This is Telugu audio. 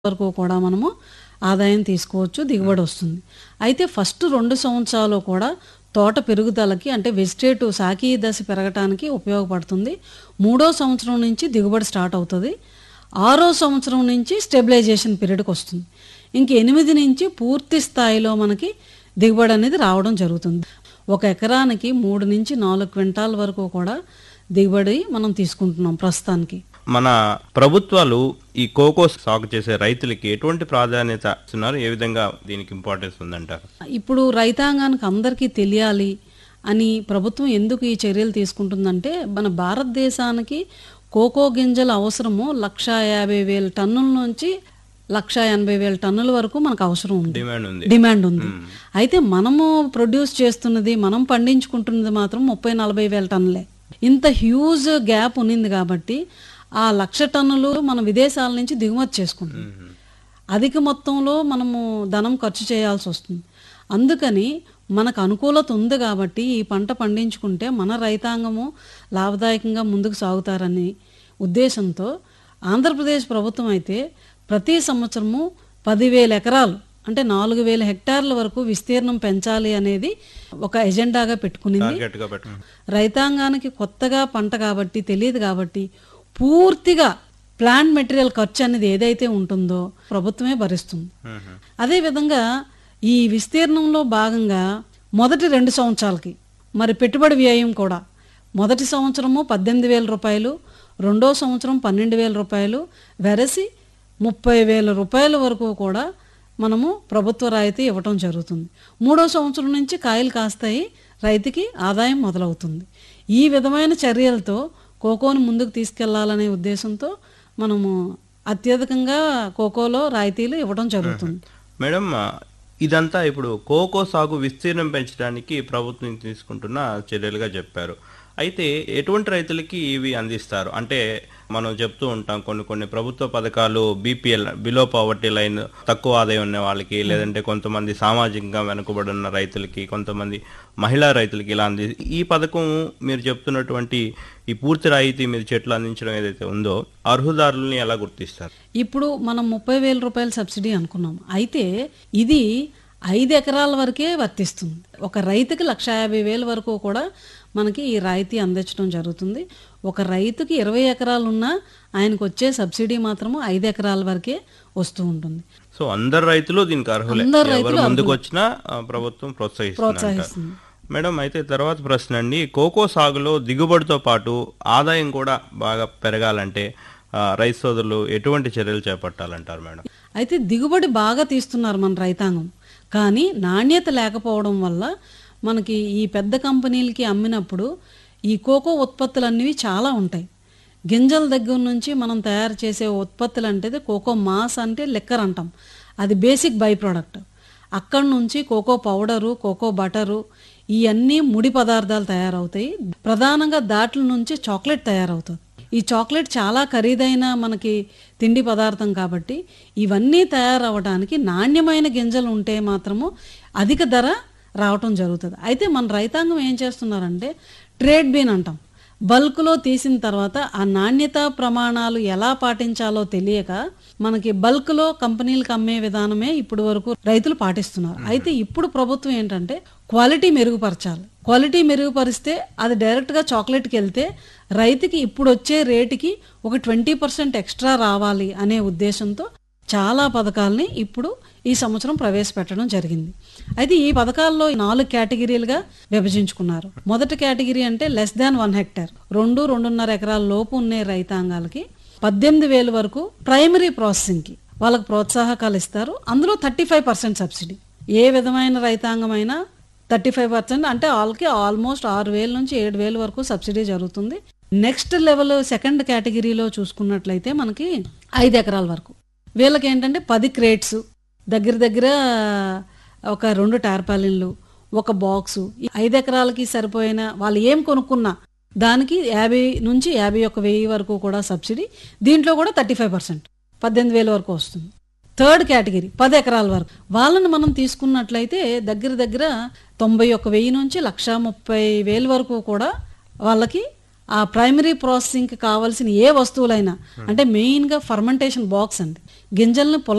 వరకు కూడా మనము ఆదాయం తీసుకోవచ్చు, దిగుబడి వస్తుంది. అయితే ఫస్ట్ 2 సంవత్సరాలు కూడా తోట పెరుగుదలకి అంటే వెజిటేటివ్ సాకీ దశ పెరగటానికి ఉపయోగపడుతుంది. 3వ సంవత్సరం నుంచి దిగుబడి స్టార్ట్ అవుతుంది. 6వ సంవత్సరం నుంచి స్టెబిలైజేషన్ పీరియడ్కి వస్తుంది. ఇంక 8 నుంచి పూర్తి స్థాయిలో మనకి దిగుబడి అనేది రావడం జరుగుతుంది. ఒక ఎకరానికి 3 నుంచి 4 క్వింటాల వరకు కూడా దిగుబడి మనం తీసుకుంటున్నాం ప్రస్తుతానికి. మన ప్రభుత్వాలు ఈ కోకో సాగు చేసే రైతులకి ఎటువంటి ప్రాధాన్యత ఇస్తున్నారు? ఏ విధంగా దీనికి ఇంపార్టెన్స్ ఉందంటారు? ఇప్పుడు రైతాంగానికి అందరికీ తెలియాలి అని ప్రభుత్వం ఎందుకు ఈ చర్యలు తీసుకుంటుందంటే, మన భారతదేశానికి కోకో గింజల అవసరము 1,50,000 టన్నుల నుంచి 1,80,000 టన్నుల వరకు మనకు అవసరం ఉంది, డిమాండ్ ఉంది. అయితే మనము ప్రొడ్యూస్ చేస్తున్నది, మనం పండించుకుంటున్నది మాత్రం 30,000-40,000 టన్నులే. ఇంత హ్యూజ్ గ్యాప్ ఉన్నింది కాబట్టి ఆ 1,00,000 టన్నులు మనం విదేశాల నుంచి దిగుమతి చేసుకుంటాం. అధిక మొత్తంలో మనము ధనం ఖర్చు చేయాల్సి వస్తుంది. అందుకని మనకు అనుకూలత ఉంది కాబట్టి ఈ పంట పండించుకుంటే మన రైతాంగము లాభదాయకంగా ముందుకు సాగుతారని ఉద్దేశంతో ఆంధ్రప్రదేశ్ ప్రభుత్వం అయితే ప్రతి సంవత్సరము 10,000 ఎకరాలు అంటే 4,000 హెక్టార్ల వరకు విస్తీర్ణం పెంచాలి అనేది ఒక ఎజెండాగా పెట్టుకునింది. రైతాంగానికి కొత్తగా పంట కాబట్టి తెలియదు కాబట్టి పూర్తిగా ప్లాంట్ మెటీరియల్ ఖర్చు అనేది ఏదైతే ఉంటుందో ప్రభుత్వమే భరిస్తుంది. అదేవిధంగా ఈ విస్తీర్ణంలో భాగంగా మొదటి 2 సంవత్సరాలకి మరి పెట్టుబడి వ్యయం కూడా మొదటి సంవత్సరము 18,000 రూపాయలు, 2వ సంవత్సరం 12,000 రూపాయలు, వెరసి 30,000 రూపాయల వరకు కూడా మనము ప్రభుత్వ రాయితీ ఇవ్వటం జరుగుతుంది. 3వ సంవత్సరం నుంచి కాయలు కాస్తాయి, రైతుకి ఆదాయం మొదలవుతుంది. ఈ విధమైన చర్యలతో కోకోను ముందుకు తీసుకెళ్లాలనే ఉద్దేశంతో మనము అత్యధికంగా కోకోలో రాయితీలు ఇవ్వడం జరుగుతుంది. మేడం, ఇదంతా ఇప్పుడు కోకో సాగు విస్తీర్ణం పెంచడానికి ప్రభుత్వం తీసుకుంటున్న చర్యలుగా చెప్పారు. అయితే ఎటువంటి రైతులకి ఇవి అందిస్తారు? అంటే మనం చెప్తూ ఉంటాం కొన్ని ప్రభుత్వ పథకాలు బీపీఎల్, బిలో పావర్టీ లైన్, తక్కువ ఆదాయం ఉన్న వాళ్ళకి, లేదంటే కొంతమంది సామాజికంగా వెనుకబడి ఉన్న రైతులకి, కొంతమంది మహిళా రైతులకి ఇలా ఈ పథకం మీరు చెప్తున్నటువంటి ఈ పూర్తి రాయితీ మీరు చెట్లు అందించడం ఏదైతే ఉందో అర్హుదారులని ఎలా గుర్తిస్తారు? ఇప్పుడు మనం 30,000 రూపాయల సబ్సిడీ అనుకున్నాం. అయితే ఇది 5 ఎకరాల వరకే వర్తిస్తుంది. ఒక రైతుకి 1,50,000 వరకు కూడా మనకి ఈ రాయితీ అందించడం జరుగుతుంది. ఒక రైతుకి 20 ఎకరాలు ఉన్నా ఆయనకు వచ్చే సబ్సిడీ మాత్రము 5 ఎకరాల వరకే వస్తూ ఉంటుంది. సో అందరు రైతులు దీనికి అర్హులే, ఎవరు ముందుకు వచ్చినా ప్రభుత్వం ప్రోత్సహిస్తుంది. మేడం, అయితే తర్వాత ప్రశ్న అండి, కోకో సాగులో దిగుబడితో పాటు ఆదాయం కూడా బాగా పెరగాలంటే రైతు సోదరులు ఎటువంటి చర్యలు చేపట్టాలంటారు మేడం? అయితే దిగుబడి బాగా తీస్తున్నారు మన రైతాంగం, కానీ నాణ్యత లేకపోవడం వల్ల మనకి ఈ పెద్ద కంపెనీలకి అమ్మినప్పుడు ఈ కోకో ఉత్పత్తులు అనేవి చాలా ఉంటాయి. గింజల దగ్గర నుంచి మనం తయారు చేసే ఉత్పత్తులు అంటే కోకో మాస్ అంటే లెక్కర్ అంటాం, అది బేసిక్ బై ప్రోడక్ట్. అక్కడ నుంచి కోకో పౌడరు, కోకో బటరు, ఇవన్నీ ముడి పదార్థాలు తయారవుతాయి. ప్రధానంగా దాట్ల నుంచి చాక్లెట్ తయారవుతుంది. ఈ చాక్లెట్ చాలా ఖరీదైన మనకి తిండి పదార్థం కాబట్టి ఇవన్నీ తయారవడానికి నాణ్యమైన గింజలు ఉంటే మాత్రము అధిక ధర రావటం జరుగుతుంది. అయితే మన రైతాంగం ఏం చేస్తున్నారంటే ట్రేడ్ బీన్ అంటాం, బల్క్లో తీసిన తర్వాత ఆ నాణ్యతా ప్రమాణాలు ఎలా పాటించాలో తెలియక మనకి బల్క్లో కంపెనీలకు అమ్మే విధానమే ఇప్పుడు వరకు రైతులు పాటిస్తున్నారు. అయితే ఇప్పుడు ప్రభుత్వం ఏంటంటే క్వాలిటీ మెరుగుపరచాలి. క్వాలిటీ మెరుగుపరిస్తే అది డైరెక్ట్గా చాక్లెట్కి వెళ్తే రైతుకి ఇప్పుడు వచ్చే రేటుకి ఒక 20% ఎక్స్ట్రా రావాలి అనే ఉద్దేశంతో చాలా పథకాలని ఇప్పుడు ఈ సంవత్సరం ప్రవేశపెట్టడం జరిగింది. అయితే ఈ పథకాల్లో 4 కేటగిరీలుగా విభజించుకున్నారు. మొదటి కేటగిరీ అంటే లెస్ దాన్ 1 హెక్టార్, 2-2.5 ఎకరాల లోపు ఉన్న రైతాంగాలకి 18,000 వరకు ప్రైమరీ ప్రాసెసింగ్కి వాళ్ళకి ప్రోత్సాహకాలు ఇస్తారు. అందులో 35% సబ్సిడీ. ఏ విధమైన రైతాంగమైనా 35% అంటే వాళ్ళకి ఆల్మోస్ట్ 6,000 నుంచి 7,000 వరకు సబ్సిడీ జరుగుతుంది. నెక్స్ట్ లెవెల్ సెకండ్ కేటగిరీలో చూసుకున్నట్లయితే మనకి 5 ఎకరాల వరకు వీళ్ళకి ఏంటంటే 10 క్రేట్స్, దగ్గర ఒక 2 టార్పాలిన్లు, ఒక బాక్సు, 5 ఎకరాలకి సరిపోయిన వాళ్ళు ఏం కొనుక్కున్నా దానికి 50 నుంచి 51,000 వరకు కూడా సబ్సిడీ. దీంట్లో కూడా 35% 18,000 వరకు వస్తుంది. థర్డ్ కేటగిరీ 10 ఎకరాల వరకు వాళ్ళని మనం తీసుకున్నట్లయితే దగ్గర 91,000 నుంచి 1,30,000 వరకు కూడా వాళ్ళకి ఆ ప్రైమరీ ప్రాసెసింగ్కి కావాల్సిన ఏ వస్తువులైనా అంటే మెయిన్గా ఫర్మెంటేషన్ బాక్స్ అండి, గింజల్ని